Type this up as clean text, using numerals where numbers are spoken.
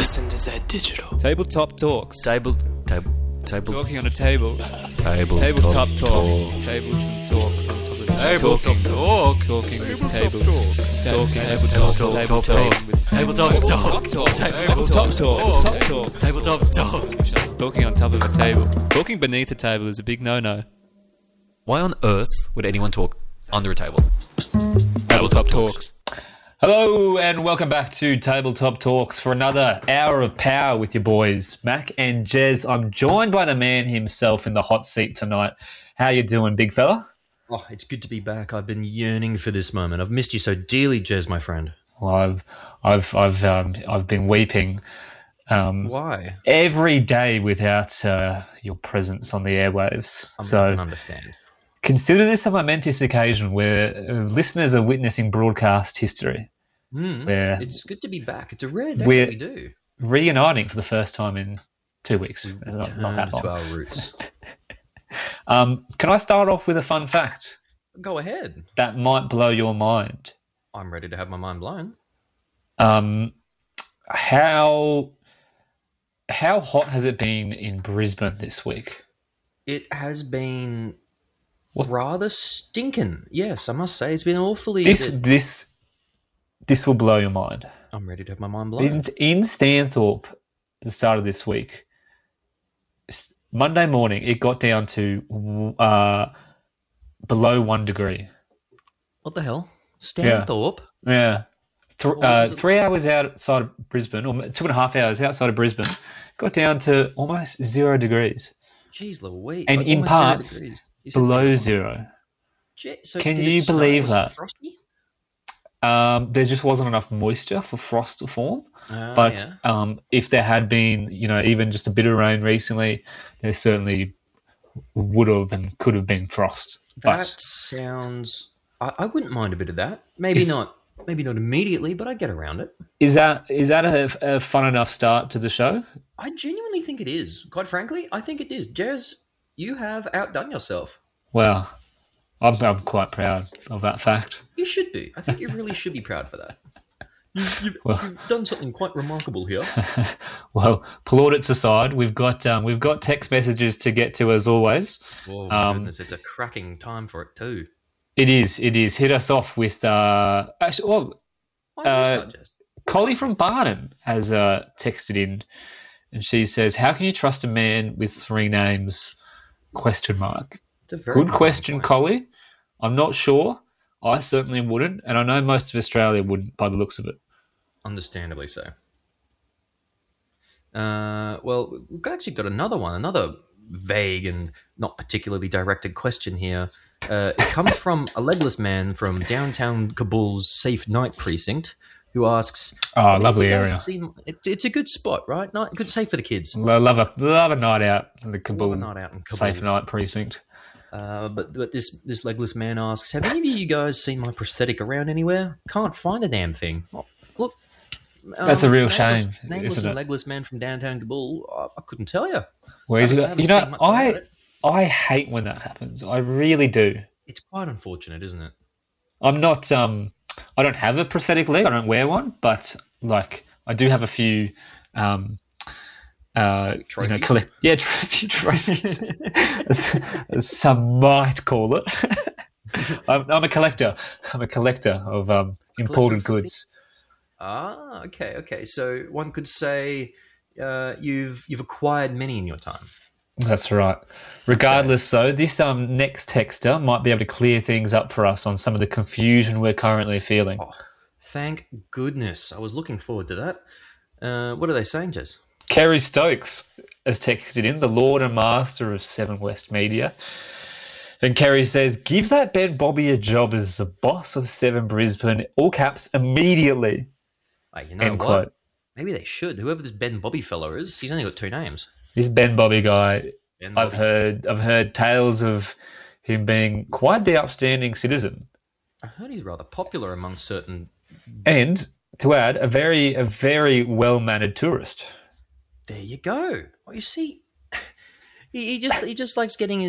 Listen to Zed Digital. Tabletop Talks. Table. Talking on a table. Tabletop Talk. Tables and talks on top of the Tabletop talk. Talking with tables. Tabletop talk. Talking on top of a table. Talking beneath a table is a big no-no. Why on earth would anyone talk under a table? Tabletop Talks. Hello and welcome back to Tabletop Talks for another hour of power with your boys, Mac and Jez. I'm joined by the man himself in the hot seat tonight. How you doing, big fella? Oh, it's good to be back. I've been yearning for this moment. I've missed you so dearly, Jez, my friend. Well, I've been weeping. Why? Every day without your presence on the airwaves. I can understand. Consider this a momentous occasion where listeners are witnessing broadcast history. Where It's good to be back. It's a rare day we're that we do. reuniting for the first time in 2 weeks. Not that To long. our roots. Can I start off with a fun fact Go ahead. that might blow your mind? I'm ready to have my mind blown. How hot has it been in Brisbane this week? It has been What? rather stinking. Yes, I must say. It's been awfully... This will blow your mind. I'm ready to have my mind blown. In Stanthorpe, at the start of this week, Monday morning, it got down to below 1 degree. What the hell? Stanthorpe? Yeah. was it? 3 hours outside of Brisbane, or 2.5 hours outside of Brisbane, got down to almost 0 degrees. Jeez Louise. And Like in almost 0 parts, degrees. You said below below. 0. So Can did it you snow? believe Was it that? frosty? There just wasn't enough moisture for frost to form. But yeah. if there had been, even just a bit of rain recently, there certainly would have and could have been frost. That But sounds... I wouldn't mind a bit of that. Maybe Is- not immediately, but I'd get around it. is that a fun enough start to the show? I genuinely think it is. Quite frankly, I think it is. Jez, you have outdone yourself. Well, I'm quite proud of that fact. You should be. I think you really should be proud for that. You've done something quite remarkable here. Well, plaudits aside, we've got text messages to get to as always. Oh, my goodness. It's a cracking time for it, too. It is. Hit us off with Why don't you start, Jez? Collie from Barton has texted in, and she says, "How can you trust a man with 3 names?" ? It's a very Good question, point. Collie. I'm not sure. I certainly wouldn't, and I know most of Australia wouldn't by the looks of it. Understandably so. Well, we've actually got another vague and not particularly directed question here. It comes from a legless man from downtown Kabul's Safe Night Precinct who asks... Oh, "Have lovely you guys area. seen-" It's a good spot, right? Good, safe for the kids. Love a night out in the Kabul Love a night out in Kabul. Safe Night Precinct. But this legless man asks, "Have any of you guys seen my prosthetic around anywhere? Can't find a damn thing." Oh, look, That's a real shame, nameless isn't and it? legless man from downtown Kabul. I couldn't tell you. Where is I it? haven't seen much about it. I hate when that happens. I really do. It's quite unfortunate, isn't it? I'm not. I don't have a prosthetic leg. I don't wear one, but I do have a few. Trophies? A few trophies, as some might call it. I'm a collector. I'm a collector of imported Collector of goods. Okay. So one could say you've acquired many in your time. That's right. Regardless, though, this next texter might be able to clear things up for us on some of the confusion we're currently feeling. Oh, thank goodness. I was looking forward to that. What are they saying, Jez? Kerry Stokes has texted in, the Lord and Master of Seven West Media. And Kerry says, "Give that Ben Bobby a job as the boss of Seven Brisbane, all caps, immediately." Hey, you know End what? quote. Maybe they should. Whoever this Ben Bobby fella is, he's only got 2 names. This Ben Bobby guy, Ben I've heard tales of him being quite the upstanding citizen. I heard he's rather popular among certain... And, to add, a very well-mannered tourist. There you go. Well, you see, he just likes getting